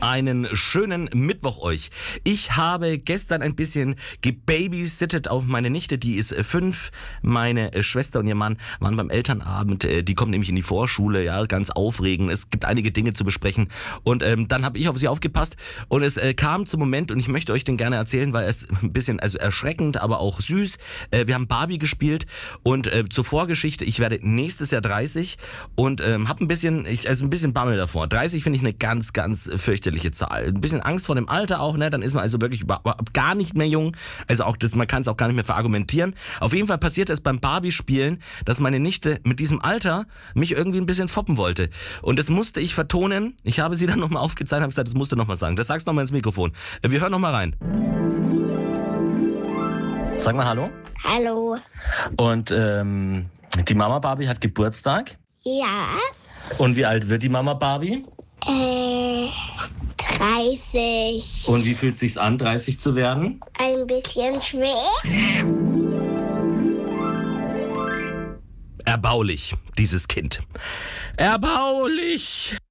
einen schönen Mittwoch euch. Ich habe gestern ein bisschen gebabysittet auf meine Nichte, die ist 5. Meine Schwester und ihr Mann waren beim Elternabend. Die kommt nämlich in die Vorschule, ja, ganz aufregend. Es gibt einige Dinge zu besprechen. Und dann habe ich auf sie aufgepasst und es kam zum Moment, und ich möchte euch den gerne erzählen, weil es ein bisschen erschreckend, aber auch süß. Wir haben Barbie gespielt und zur Vorgeschichte, ich werde nächstes Jahr 30 und habe ein bisschen Bammel davor. 30 finde ich eine ganz, ganz fürchterliche Zahl. Ein bisschen Angst vor dem Alter auch, ne? Dann ist man also wirklich gar nicht mehr jung. Also auch das, man kann es auch gar nicht mehr verargumentieren. Auf jeden Fall passiert es beim Barbie-Spielen, dass meine Nichte mit diesem Alter mich irgendwie ein bisschen foppen wollte. Und das musste ich vertonen. Ich habe sie dann nochmal aufgezeigt und habe gesagt, das musst du nochmal sagen. Das sagst du nochmal ins Mikrofon. Wir hören nochmal rein. Sag mal Hallo. Hallo. Und die Mama Barbie hat Geburtstag. Ja. Und wie alt wird die Mama Barbie? 30. Und wie fühlt es sich an, 30 zu werden? Ein bisschen schwer. Erbaulich, dieses Kind. Erbaulich!